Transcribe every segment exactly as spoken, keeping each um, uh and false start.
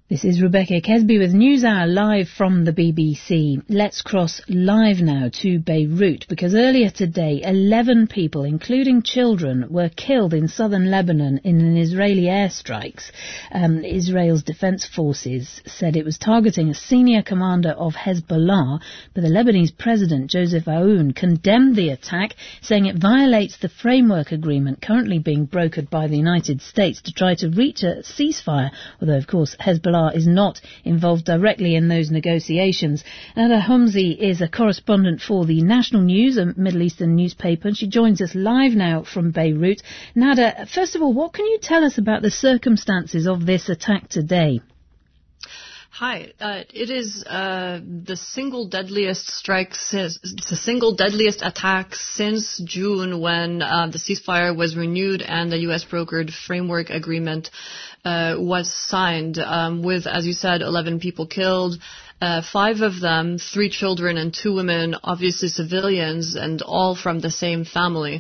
This is Rebecca Kesby with NewsHour live from the B B C. Let's cross live now to Beirut, because earlier today eleven people, including children, were killed in southern Lebanon in an Israeli airstrikes. Um, Israel's defense forces said it was targeting a senior commander of Hezbollah, but the Lebanese president, Joseph Aoun, condemned the attack, saying it violates the framework agreement currently being brokered by the United States to try to reach a ceasefire, although, of course, Hezbollah is not involved directly in those negotiations. Nada Homsi is a correspondent for the National News, a Middle Eastern newspaper, and she joins us live now from Beirut. Nada, first of all, what can you tell us about the circumstances of this attack today? Hi. Uh, it is uh, the single deadliest strike, since, the single deadliest attack since June, when uh, the ceasefire was renewed and the U S brokered framework agreement uh, was signed, um, with, as you said, eleven people killed. Uh, five of them, three children and two women, obviously civilians, and all from the same family.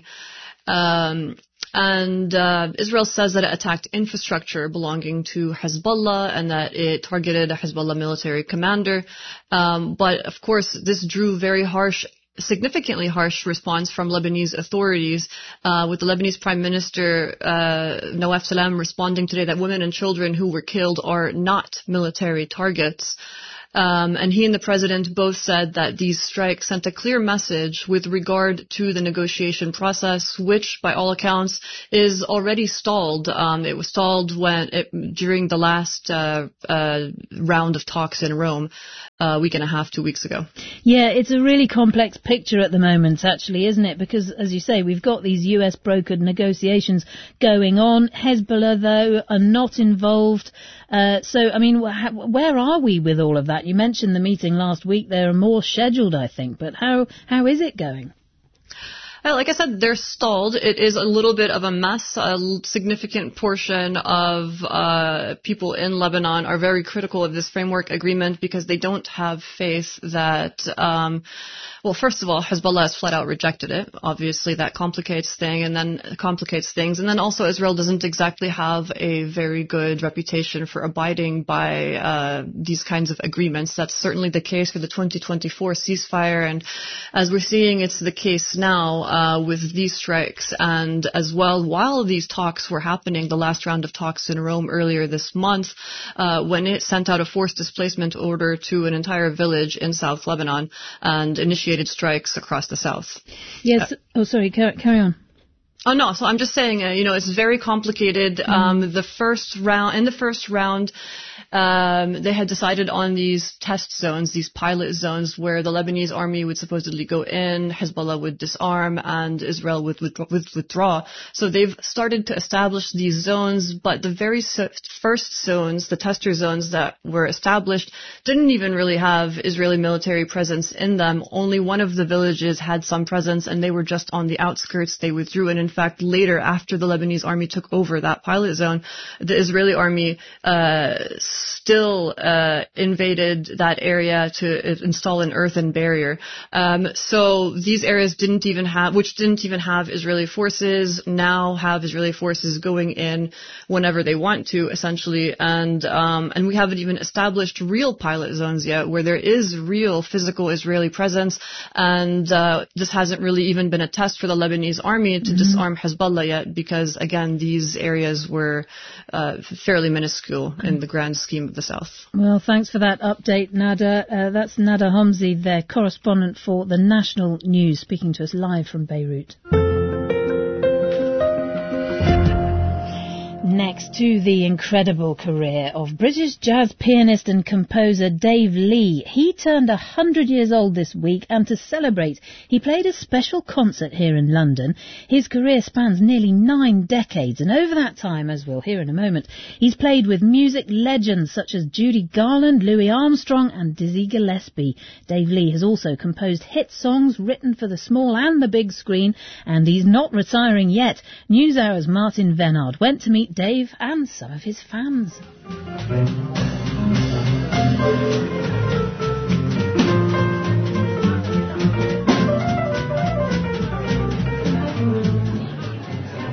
Um, And uh, Israel says that it attacked infrastructure belonging to Hezbollah and that it targeted a Hezbollah military commander. Um, but, of course, this drew very harsh, significantly harsh response from Lebanese authorities, uh, with the Lebanese Prime Minister, uh, Nawaf Salam, responding today that women and children who were killed are not military targets. Um, and he and the president both said that these strikes sent a clear message with regard to the negotiation process, which, by all accounts, is already stalled. Um, it was stalled when it, during the last uh, uh, round of talks in Rome a week and a half, two weeks ago. Yeah, it's a really complex picture at the moment, actually, isn't it? Because, as you say, we've got these U S brokered negotiations going on. Hezbollah, though, are not involved. Uh, so, I mean, wh- where are we with all of that? You mentioned the meeting last week. There are more scheduled, I think. But how how is it going? Like I said, they're stalled. It is a little bit of a mess. A significant portion of uh, people in Lebanon are very critical of this framework agreement because they don't have faith that, um, well, first of all, Hezbollah has flat out rejected it. Obviously, that complicates thing and then complicates things. And then also, Israel doesn't exactly have a very good reputation for abiding by uh, these kinds of agreements. That's certainly the case for the twenty twenty-four ceasefire. And as we're seeing, it's the case now. Uh, with these strikes, and as well, while these talks were happening, the last round of talks in Rome earlier this month, uh, when it sent out a forced displacement order to an entire village in South Lebanon and initiated strikes across the south. Yes. Uh, oh, sorry. Carry, carry on. Oh, no. So I'm just saying, uh, you know, it's very complicated. Mm. Um, the first round, in the first round, Um, they had decided on these test zones, these pilot zones, where the Lebanese army would supposedly go in, Hezbollah would disarm, and Israel would, would, would withdraw. So they've started to establish these zones, but the very first zones, the tester zones that were established, didn't even really have Israeli military presence in them. Only one of the villages had some presence, and they were just on the outskirts. They withdrew, and in fact, later, after the Lebanese army took over that pilot zone, the Israeli army uh still uh, invaded that area to install an earthen barrier. Um, so these areas didn't even have, which didn't even have Israeli forces, now have Israeli forces going in whenever they want to, essentially. And um, and we haven't even established real pilot zones yet, where there is real physical Israeli presence. And uh, this hasn't really even been a test for the Lebanese army to mm-hmm. disarm Hezbollah yet, because again, these areas were uh, fairly minuscule mm-hmm. in the grand scheme of the South. Well, thanks for that update, Nada. Uh, that's Nada Homsi, their correspondent for the National News, speaking to us live from Beirut. Next to the incredible career of British jazz pianist and composer Dave Lee. He turned one hundred years old this week, and to celebrate, he played a special concert here in London. His career spans nearly nine decades, and over that time, as we'll hear in a moment, he's played with music legends such as Judy Garland, Louis Armstrong and Dizzy Gillespie. Dave Lee has also composed hit songs written for the small and the big screen, and he's not retiring yet. NewsHour's Martin Venard went to meet Dave and some of his fans.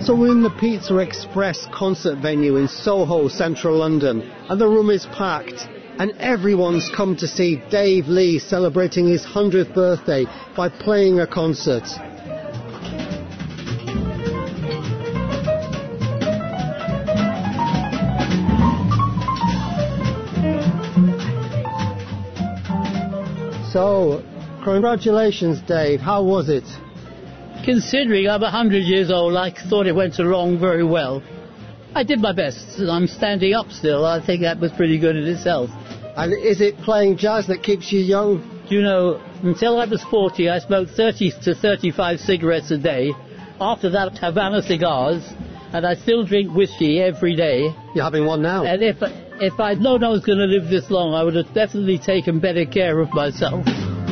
So we're in the Pizza Express concert venue in Soho, central London, and the room is packed. And everyone's come to see Dave Lee celebrating his hundredth birthday by playing a concert. So, congratulations, Dave. How was it? Considering I'm a hundred years old, I thought it went along very well. I did my best, and I'm standing up still. I think that was pretty good in itself. And is it playing jazz that keeps you young? You know, until I was forty, I smoked thirty to thirty-five cigarettes a day. After that, Havana cigars, and I still drink whiskey every day. You're having one now? And if, if I'd known I was going to live this long, I would have definitely taken better care of myself.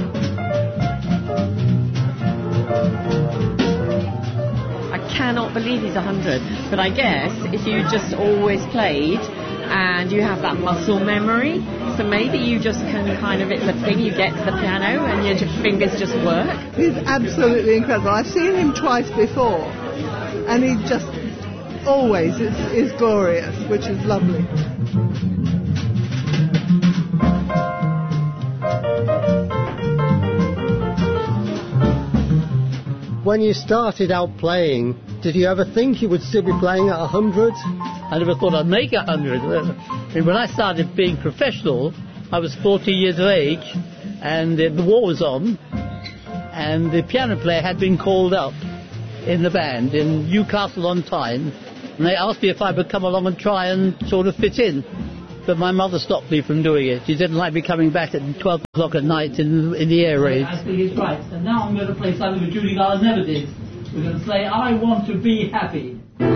I cannot believe he's one hundred, but I guess if you just always played and you have that muscle memory, so maybe you just can kind of, it's a thing, you get to the piano and your fingers just work. He's absolutely incredible. I've seen him twice before and he just always is, is glorious, which is lovely. When you started out playing, did you ever think you would still be playing at one hundred? I never thought I'd make one hundred. I mean, when I started being professional, I was forty years of age, and uh, the war was on, and the piano player had been called up in the band in Newcastle on Tyne, and they asked me if I would come along and try and sort of fit in. But my mother stopped me from doing it. She didn't like me coming back at twelve o'clock at night in, in the air raid. I think it's right. And now I'm going to play something that Judy Garland never did. We're going to play I Want to Be Happy.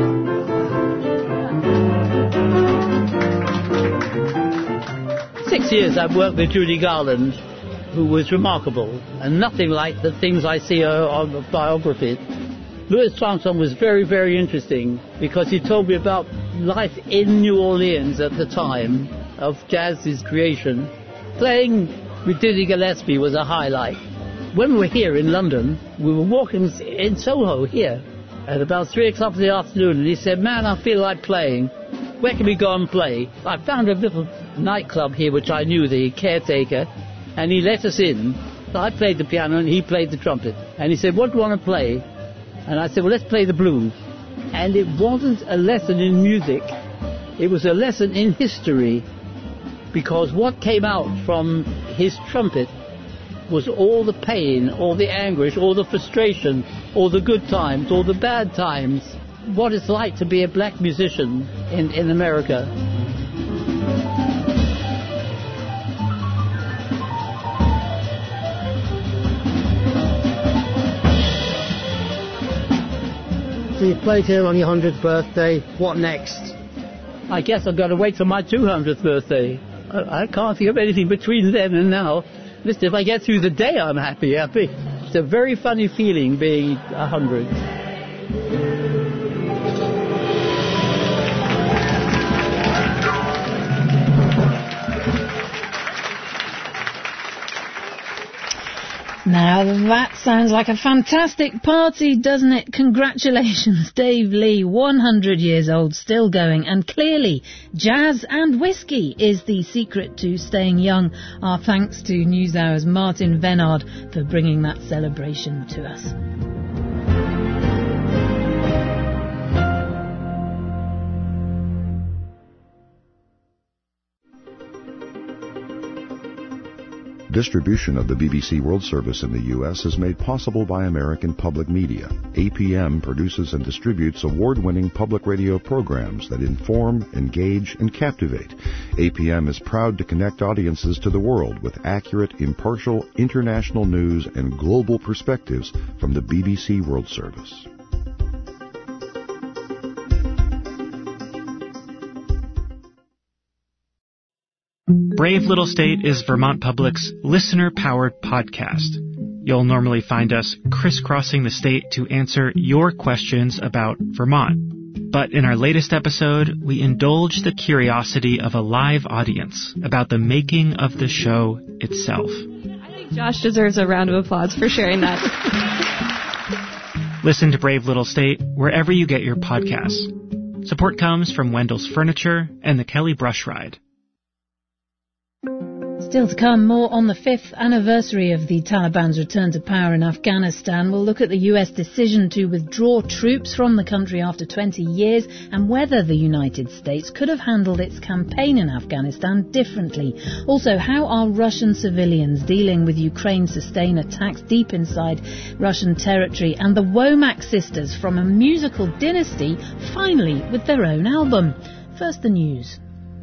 Six years I've worked with Judy Garland, who was remarkable, and nothing like the things I see her on the biography. Louis Armstrong was very, very interesting because he told me about life in New Orleans at the time of jazz's creation. Playing with Dizzy Gillespie was a highlight. When we were here in London, we were walking in Soho here at about three o'clock in the afternoon, and he said, "Man, I feel like playing. Where can we go and play?" I found a little nightclub here which I knew, the caretaker, and he let us in. So I played the piano and he played the trumpet. And he said, "What do you want to play?" And I said, "Well, let's play the blues." And it wasn't a lesson in music. It was a lesson in history. Because what came out from his trumpet was all the pain, all the anguish, all the frustration, all the good times, all the bad times. What it's like to be a black musician in, in America. So you played here on your hundredth birthday. What next? I guess I've got to wait till my two hundredth birthday. I, I can't think of anything between then and now. Listen, if I get through the day, I'm happy, happy. It's a very funny feeling being a hundred. Now that sounds like a fantastic party, doesn't it? Congratulations, Dave Lee, one hundred years old, still going. And clearly, jazz and whiskey is the secret to staying young. Our thanks to NewsHour's Martin Venard for bringing that celebration to us. Distribution of the B B C World Service in the U S is made possible by American Public Media. A P M produces and distributes award-winning public radio programs that inform, engage, and captivate. A P M is proud to connect audiences to the world with accurate, impartial, international news and global perspectives from the B B C World Service. Brave Little State is Vermont Public's listener-powered podcast. You'll normally find us crisscrossing the state to answer your questions about Vermont. But in our latest episode, we indulge the curiosity of a live audience about the making of the show itself. I think Josh deserves a round of applause for sharing that. Listen to Brave Little State wherever you get your podcasts. Support comes from Wendell's Furniture and the Kelly Brush Ride. Still to come, more on the fifth anniversary of the Taliban's return to power in Afghanistan. We'll look at the U S decision to withdraw troops from the country after twenty years and whether the United States could have handled its campaign in Afghanistan differently. Also, how are Russian civilians dealing with Ukraine's sustained attacks deep inside Russian territory, and the Womack sisters from a musical dynasty finally with their own album. First, the news.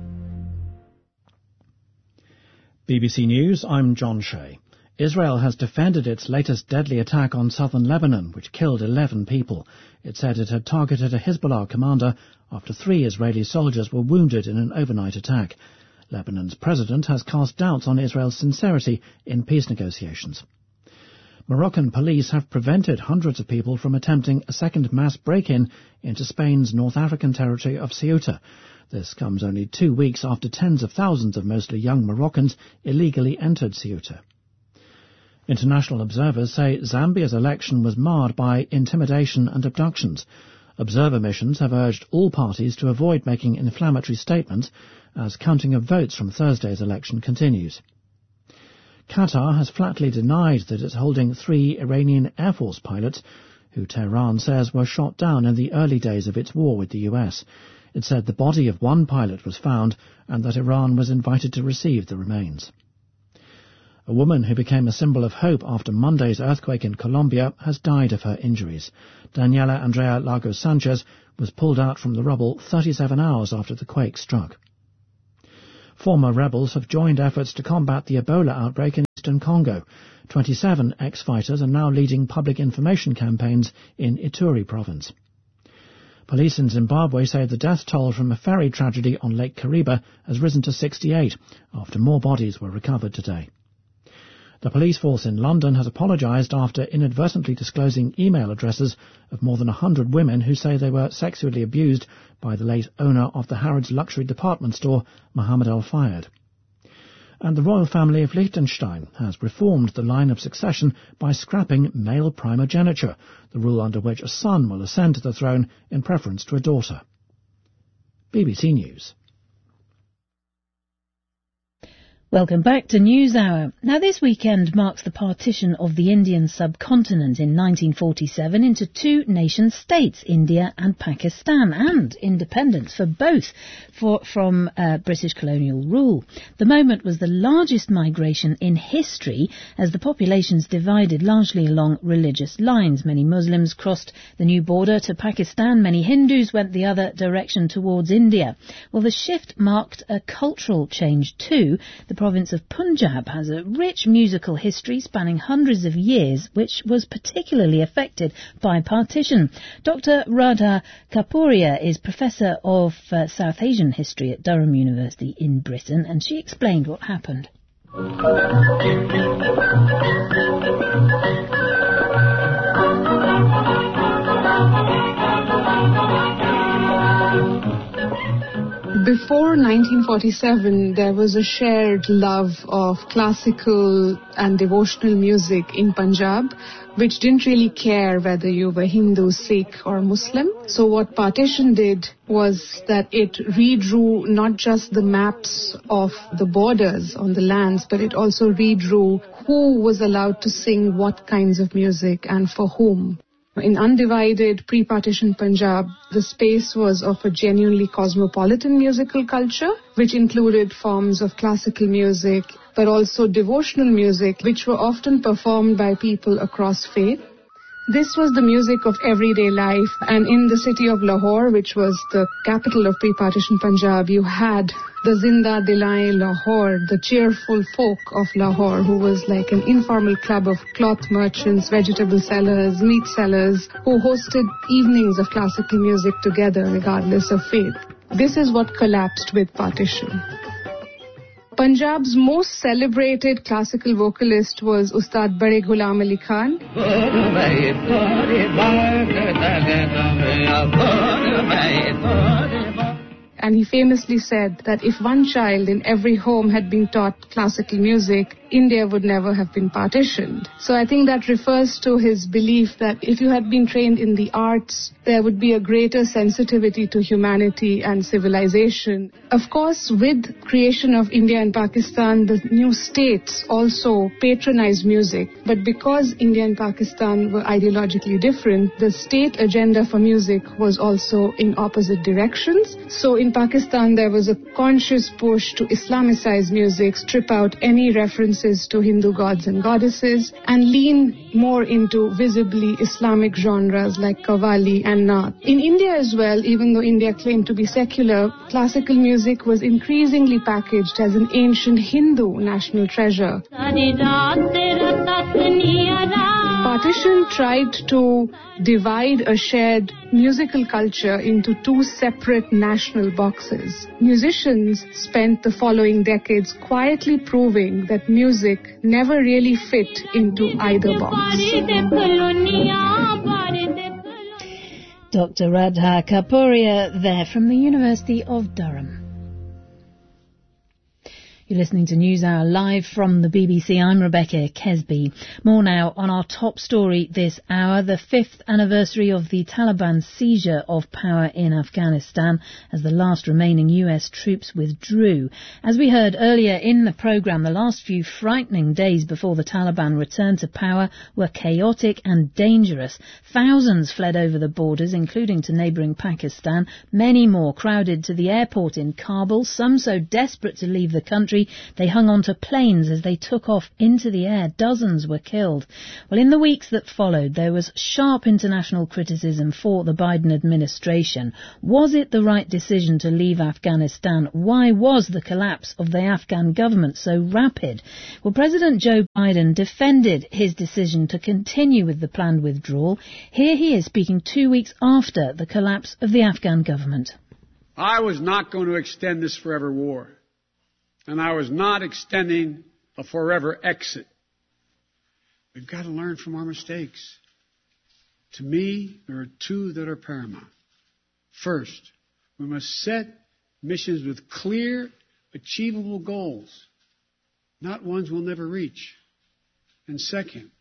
B B C News, I'm John Shea. Israel has defended its latest deadly attack on southern Lebanon, which killed eleven people. It said it had targeted a Hezbollah commander after three Israeli soldiers were wounded in an overnight attack. Lebanon's president has cast doubts on Israel's sincerity in peace negotiations. Moroccan police have prevented hundreds of people from attempting a second mass break-in into Spain's North African territory of Ceuta. This comes only two weeks after tens of thousands of mostly young Moroccans illegally entered Ceuta. International observers say Zambia's election was marred by intimidation and abductions. Observer missions have urged all parties to avoid making inflammatory statements as counting of votes from Thursday's election continues. Qatar has flatly denied that it's holding three Iranian Air Force pilots who Tehran says were shot down in the early days of its war with the U S. It said the body of one pilot was found and that Iran was invited to receive the remains. A woman who became a symbol of hope after Monday's earthquake in Colombia has died of her injuries. Daniela Andrea Lagos Sanchez was pulled out from the rubble thirty-seven hours after the quake struck. Former rebels have joined efforts to combat the Ebola outbreak in eastern Congo. twenty-seven ex-fighters are now leading public information campaigns in Ituri province. Police in Zimbabwe say the death toll from a ferry tragedy on Lake Kariba has risen to sixty-eight after more bodies were recovered today. The police force in London has apologised after inadvertently disclosing email addresses of more than one hundred women who say they were sexually abused by the late owner of the Harrods luxury department store, Mohammed Al Fayed. And the royal family of Liechtenstein has reformed the line of succession by scrapping male primogeniture, the rule under which a son will ascend to the throne in preference to a daughter. B B C News. Welcome back to NewsHour. Now, this weekend marks the partition of the Indian subcontinent in nineteen forty-seven into two nation-states, India and Pakistan, and independence for both for, from uh, British colonial rule. The moment was the largest migration in history as the populations divided largely along religious lines. Many Muslims crossed the new border to Pakistan. Many Hindus went the other direction towards India. Well, the shift marked a cultural change too. The province of Punjab has a rich musical history spanning hundreds of years, which was particularly affected by partition. Doctor Radha Kapuria is Professor of uh, South Asian History at Durham University in Britain, and she explained what happened. Before nineteen forty-seven, there was a shared love of classical and devotional music in Punjab, which didn't really care whether you were Hindu, Sikh or Muslim. So what partition did was that it redrew not just the maps of the borders on the lands, but it also redrew who was allowed to sing what kinds of music and for whom. In undivided pre-partition Punjab, the space was of a genuinely cosmopolitan musical culture, which included forms of classical music, but also devotional music, which were often performed by people across faith. This was the music of everyday life, and in the city of Lahore, which was the capital of pre-partition Punjab, you had the Zinda Dilaye Lahore, the cheerful folk of Lahore, who was like an informal club of cloth merchants, vegetable sellers, meat sellers, who hosted evenings of classical music together regardless of faith. This is what collapsed with partition. Punjab's most celebrated classical vocalist was Ustad Bade Ghulam Ali Khan. And he famously said that if one child in every home had been taught classical music, India would never have been partitioned. So I think that refers to his belief that if you had been trained in the arts, there would be a greater sensitivity to humanity and civilization. Of course, with creation of India and Pakistan, the new states also patronized music. But because India and Pakistan were ideologically different, the state agenda for music was also in opposite directions. So in Pakistan, there was a conscious push to Islamicize music, strip out any references to Hindu gods and goddesses, and lean more into visibly Islamic genres like Qawwali and Naat. In India as well, even though India claimed to be secular, classical music was increasingly packaged as an ancient Hindu national treasure. Partition tried to divide a shared musical culture into two separate national boxes. Musicians spent the following decades quietly proving that music never really fit into either box. Doctor Radha Kapuria there from the University of Durham. You're listening to NewsHour live from the B B C. I'm Rebecca Kesby. More now on our top story this hour, the fifth anniversary of the Taliban's seizure of power in Afghanistan as the last remaining U S troops withdrew. As we heard earlier in the programme, the last few frightening days before the Taliban returned to power were chaotic and dangerous. Thousands fled over the borders, including to neighbouring Pakistan. Many more crowded to the airport in Kabul, some so desperate to leave the country they hung on to planes as they took off into the air. Dozens were killed. Well, in the weeks that followed, there was sharp international criticism for the Biden administration. Was it the right decision to leave Afghanistan? Why was the collapse of the Afghan government so rapid? Well, President Joe Biden defended his decision to continue with the planned withdrawal. Here he is speaking two weeks after the collapse of the Afghan government. I was not going to extend this forever war. And I was not extending a forever exit. We've got to learn from our mistakes. To me, there are two that are paramount. First, we must set missions with clear, achievable goals, not ones we'll never reach. And second,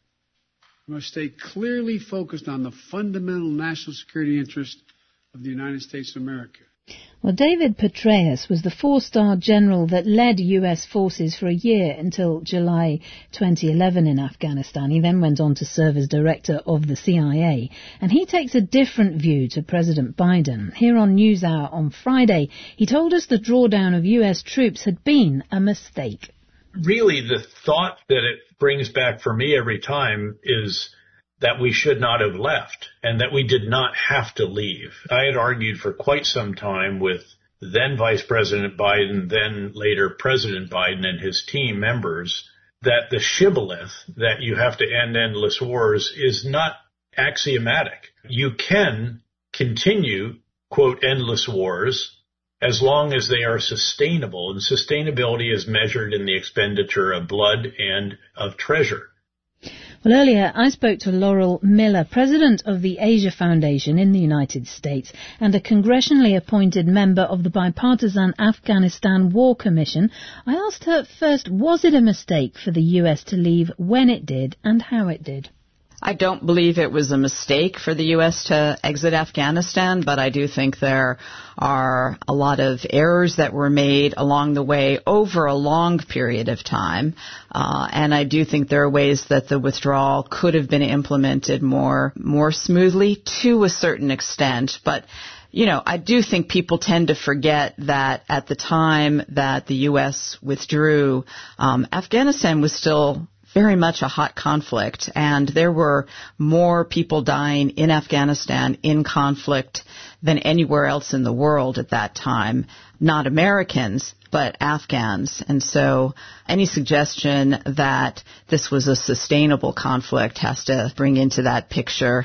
we must stay clearly focused on the fundamental national security interest of the United States of America. Well, David Petraeus was the four-star general that led U S forces for a year until July twenty eleven in Afghanistan. He then went on to serve as director of the C I A. And he takes a different view to President Biden. Here on NewsHour on Friday, he told us the drawdown of U S troops had been a mistake. Really, the thought that it brings back for me every time is that we should not have left and that we did not have to leave. I had argued for quite some time with then Vice President Biden, then later President Biden and his team members that the shibboleth that you have to end endless wars is not axiomatic. You can continue, quote, endless wars as long as they are sustainable, and sustainability is measured in the expenditure of blood and of treasure. Well, earlier I spoke to Laurel Miller, president of the Asia Foundation in the United States and a congressionally appointed member of the bipartisan Afghanistan War Commission. I asked her first, was it a mistake for the U S to leave, when it did, and how it did? I don't believe it was a mistake for the U S to exit Afghanistan, but I do think there are a lot of errors that were made along the way over a long period of time. Uh, and I do think there are ways that the withdrawal could have been implemented more, more smoothly to a certain extent. But you know, I do think people tend to forget that at the time that the U S withdrew, um, Afghanistan was still very much a hot conflict, and there were more people dying in Afghanistan in conflict than anywhere else in the world at that time. Not Americans, but Afghans. And so any suggestion that this was a sustainable conflict has to bring into that picture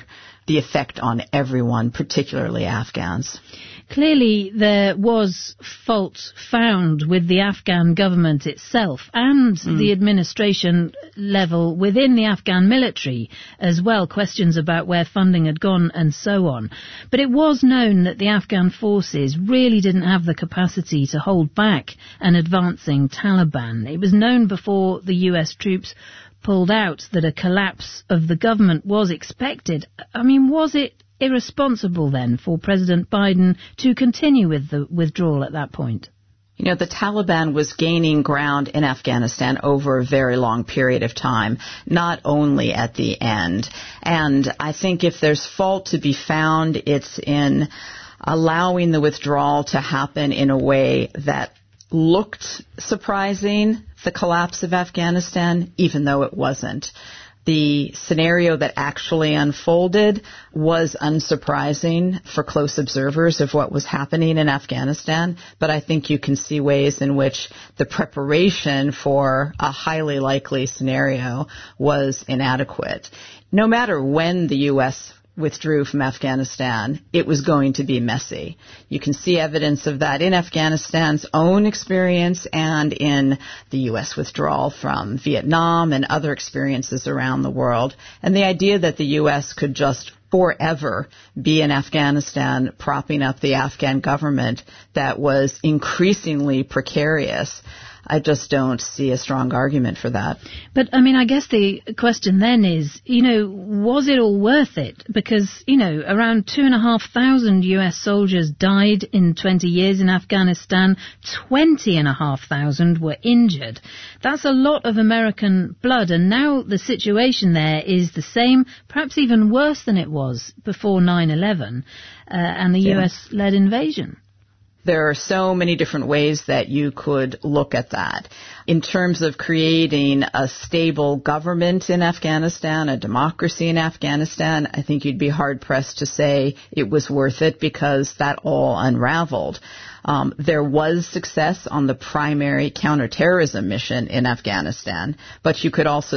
the effect on everyone, particularly Afghans. Clearly, there was fault found with the Afghan government itself and mm. the administration level within the Afghan military as well, questions about where funding had gone and so on. But it was known that the Afghan forces really didn't have the capacity to hold back an advancing Taliban. It was known before the U S troops pulled out that a collapse of the government was expected. I mean, was it irresponsible then for President Biden to continue with the withdrawal at that point? You know, the Taliban was gaining ground in Afghanistan over a very long period of time, not only at the end. And I think if there's fault to be found, it's in allowing the withdrawal to happen in a way that looked surprising, the collapse of Afghanistan, even though it wasn't. The scenario that actually unfolded was unsurprising for close observers of what was happening in Afghanistan, but I think you can see ways in which the preparation for a highly likely scenario was inadequate. No matter when the U S withdrew from Afghanistan, it was going to be messy. You can see evidence of that in Afghanistan's own experience and in the U S withdrawal from Vietnam and other experiences around the world. And the idea that the U S could just forever be in Afghanistan propping up the Afghan government that was increasingly precarious, I just don't see a strong argument for that. But, I mean, I guess the question then is, you know, was it all worth it? Because, you know, around two and a half thousand U S soldiers died in twenty years in Afghanistan. Twenty and a half thousand were injured. That's a lot of American blood. And now the situation there is the same, perhaps even worse than it was before nine eleven uh, and the yeah. U S-led invasion. There are so many different ways that you could look at that. In terms of creating a stable government in Afghanistan, a democracy in Afghanistan, I think you'd be hard-pressed to say it was worth it because that all unraveled. Um, there was success on the primary counterterrorism mission in Afghanistan, but you could also